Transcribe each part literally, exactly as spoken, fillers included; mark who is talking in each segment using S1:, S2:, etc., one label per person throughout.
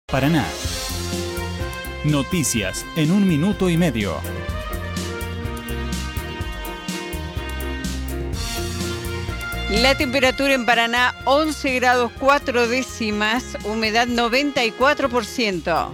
S1: Paraná. Noticias en un minuto y medio.
S2: La temperatura en Paraná, once grados cuatro décimas, humedad noventa y cuatro por ciento.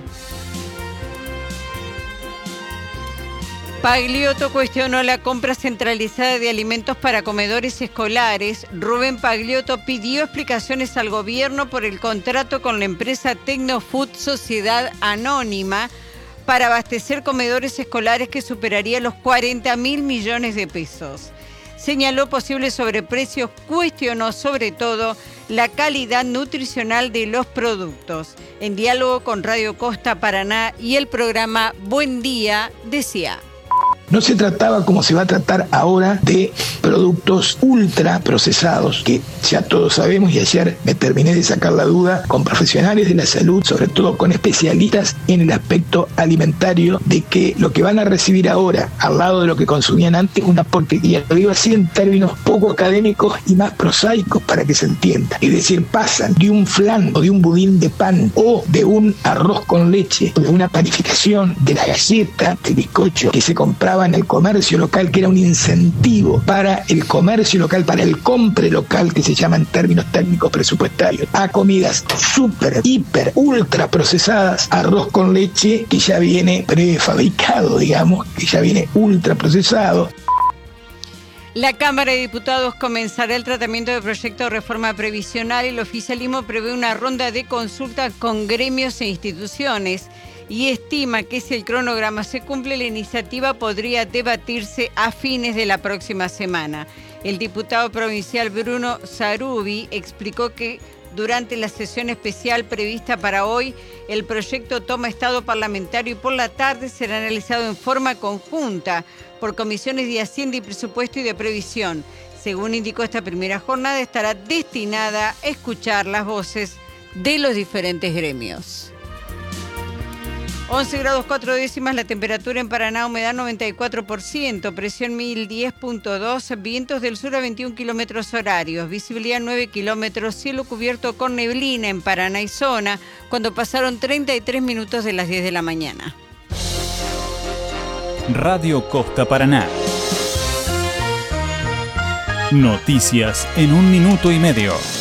S2: Pagliotto cuestionó la compra centralizada de alimentos para comedores escolares. Rubén Pagliotto pidió explicaciones al gobierno por el contrato con la empresa Tecnofood Sociedad Anónima para abastecer comedores escolares que superaría los cuarenta mil millones de pesos. Señaló posibles sobreprecios, cuestionó sobre todo la calidad nutricional de los productos. En diálogo con Radio Costa Paraná y el programa Buen Día, decía:
S3: no se trataba, como se va a tratar ahora, de productos ultra procesados, que ya todos sabemos, y ayer me terminé de sacar la duda con profesionales de la salud, sobre todo con especialistas en el aspecto alimentario, de que lo que van a recibir ahora, al lado de lo que consumían antes, es una porquería. Lo digo así en términos poco académicos y más prosaicos para que se entienda. Es decir, pasan de un flan o de un budín de pan o de un arroz con leche o de una panificación de la galleta, del bizcocho que se compraba en el comercio local, que era un incentivo para el comercio local, para el compre local, que se llama en términos técnicos presupuestarios, a comidas súper, hiper, ultra procesadas, arroz con leche que ya viene prefabricado, digamos, que ya viene ultra procesado.
S2: La Cámara de Diputados comenzará el tratamiento del proyecto de reforma previsional. El oficialismo prevé una ronda de consulta con gremios e instituciones y estima que si el cronograma se cumple, la iniciativa podría debatirse a fines de la próxima semana. El diputado provincial Bruno Sarubi explicó que durante la sesión especial prevista para hoy, el proyecto toma estado parlamentario y por la tarde será analizado en forma conjunta por comisiones de Hacienda y Presupuesto y de Previsión. Según indicó, esta primera jornada estará destinada a escuchar las voces de los diferentes gremios. once grados cuatro décimas la temperatura en Paraná, humedad noventa y cuatro por ciento, presión mil diez punto dos, vientos del sur a veintiún kilómetros horarios, visibilidad nueve kilómetros, cielo cubierto con neblina en Paraná y zona, cuando pasaron treinta y tres minutos de las diez de la mañana.
S1: Radio Costa Paraná. Noticias en un minuto y medio.